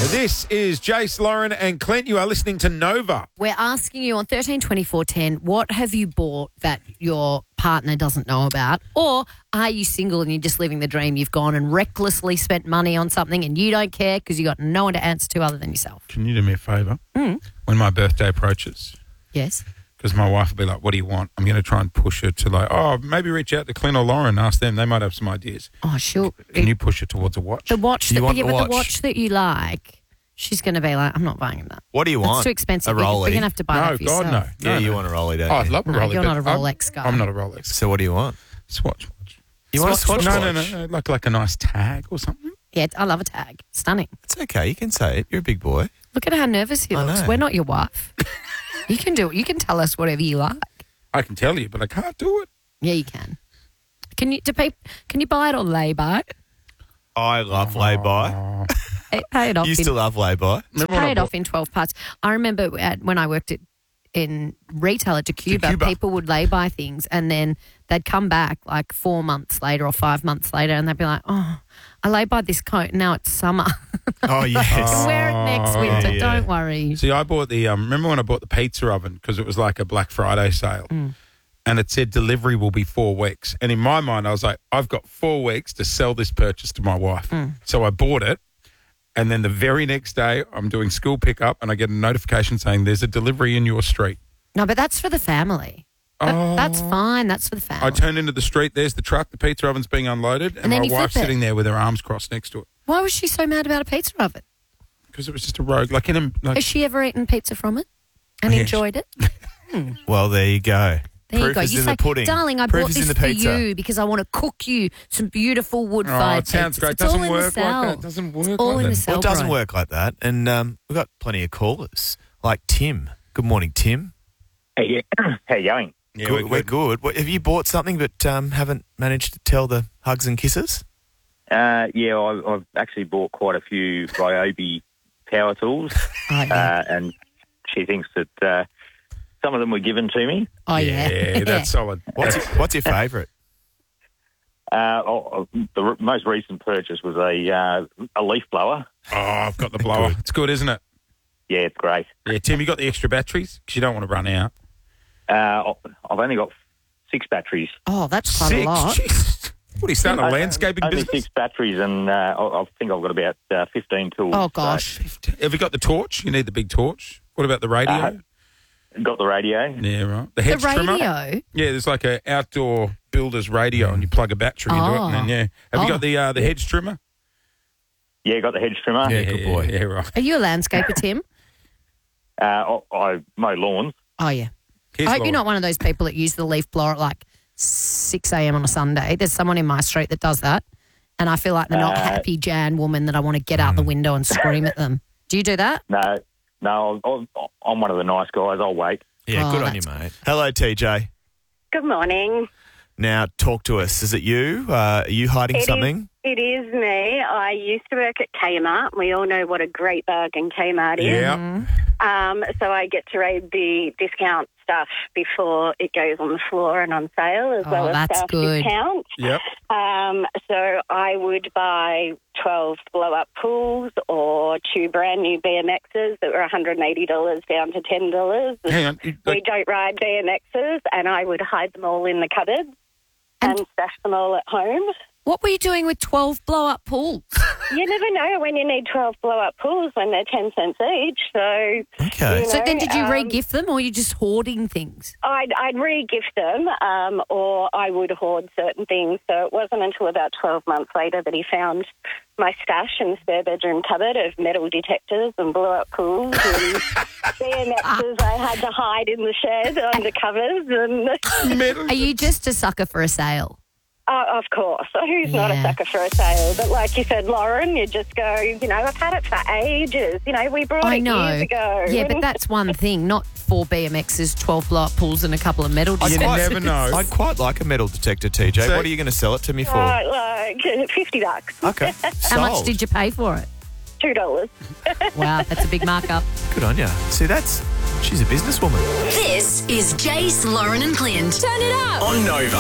This is Jace, Lauren and Clint. You are listening to Nova. We're asking you on 13 24 10, what have you bought that your partner doesn't know about? Or are you single and you're just living the dream? You've gone and recklessly spent money on something and you don't care because you got no one to answer to other than yourself. Can you do me a favour? When my birthday approaches, Yes. because my wife will be like, what do you want? I'm going to try and push her to maybe reach out to Clint or Lauren and ask them. They might have some ideas. Oh, sure. Can you push her towards a watch? The watch You that, want yeah, the but the watch. watch that you like, she's going to be like, I'm not buying him that. What do you That's want? too expensive. A We're Rollie? going to have to buy No, that for yourself. God, no. Yeah, you want a Rollie, don't Oh, you? I'd love a No, Rollie. you're but not a Rolex guy. I'm not a Rolex. So what do you want? Swatch. You want a Swatch No, watch? no. Like a nice tag or something. Yeah, I love a tag. Stunning. It's okay. You can say it. You're a big boy. Look at how nervous he I looks. know. We're not your wife. You can do it. You can tell us whatever you like. I can tell you, but I can't do it. Yeah, you can. Can you buy it or lay by? I love lay-by. Pay it off. You still love lay-by? Pay it off in 12 parts. I remember when I worked in retail at Tacuba, people would lay by things and then they'd come back like 4 months later or 5 months later and they'd be like, oh, I lay by this coat. Now it's summer. Oh, yes. Wear it next winter. yeah. Don't worry. See, I bought the, remember when I bought the pizza oven because it was like a Black Friday sale and it said delivery will be 4 weeks. And in my mind, I was like, I've got 4 weeks to sell this purchase to my wife. So I bought it. And then the very next day, I'm doing school pickup and I get a notification saying there's a delivery in your street. No, but that's for the family. That's fine. That's for the family. I turn into the street. There's the truck. The pizza oven's being unloaded. And then my you wife's flip it. sitting there with her arms crossed next to it. Why was she so mad about a pizza oven? Because it was just a rogue. Like in a, like, Has she ever eaten pizza from it and Yes. enjoyed it? Well, there you go. There Proof you go. is You in say, the pudding. darling, I Proof bought is in this the for pizza. you because I want to cook you some beautiful wood-fired it sounds pizzas. great. It's all Doesn't in work the like cell. that. Doesn't work all like in that. the cell, Well, it doesn't bro. work like that. And we've got plenty of callers, like Tim. Good morning, Tim. Hey, how you going? Yeah, Good, we're good. What, have you bought something but haven't managed to tell the hugs and kisses? Yeah, I've actually bought quite a few Ryobi power tools, Oh, yeah. and she thinks that some of them were given to me. Oh, yeah. Yeah, that's solid. What's your favourite? The most recent purchase was a leaf blower. Oh, I've got the blower. It's good, isn't it? Yeah, it's great. Yeah, Tim, you got the extra batteries? Because you don't want to run out. I've only got 6 batteries. Oh, that's quite a lot. Jeez. What are you starting a Only landscaping only business? 6 batteries, and I think I've got about 15 tools. Oh, gosh. Have you got the torch? You need the big torch. What about the radio? Got the radio. Yeah, right. The The hedge trimmer? radio? Yeah, there's like an outdoor builder's radio and you plug a battery into it. And then, yeah. Have you got the hedge trimmer? Yeah, got the hedge trimmer. Yeah, good boy. Yeah, right. Are you a landscaper, Tim? I mow lawns. Oh, yeah. Here's I hope you're Laura. not one of those people that use the leaf blower at like 6 a.m. on a Sunday. There's someone in my street that does that. And I feel like they're not happy Jan woman that I want to get out the window and scream at them. Do you do that? No, I'm one of the nice guys. I'll wait. Yeah, Oh, good on you, mate. Hello, TJ. Good morning. Now, talk to us. Is it you? Are you hiding something? It is me. I used to work at Kmart. We all know what a great bargain Kmart is. Yeah. So I get to read the discount stuff before it goes on the floor and on sale, as well as that's staff good. discount. Yep. So I would buy 12 blow-up pools or 2 brand new BMXs that were $180 down to $10. Hang on. We don't ride BMXs, and I would hide them all in the cupboard and stash them all at home. What were you doing with 12 blow-up pools? You never know when you need 12 blow-up pools when they're 10 cents each. So, Okay. you So know, then did you re-gift them or are you just hoarding things? I'd re-gift them, or I would hoard certain things. So it wasn't until about 12 months later that he found my stash in the spare bedroom cupboard of metal detectors and blow-up pools and BMXs I had to hide in the shed under covers. And Metal. Are you just a sucker for a sale? of course, who's not a Yeah. sucker for a sale? But like you said, Lauren, you just go, I've had it for ages. We brought I it know. years ago. Yeah, but that's one thing, not 4 BMXs, 12 blow-up pools and a couple of metal You detectors. never know. I'd quite like a metal detector, TJ. So- What are you going to sell it to me for? Like $50. Okay. How much Sold. did you pay for it? $2. Wow, that's a big markup. Good on you. See, she's a businesswoman. This is Jace, Lauren and Clint. Turn it up. On Nova.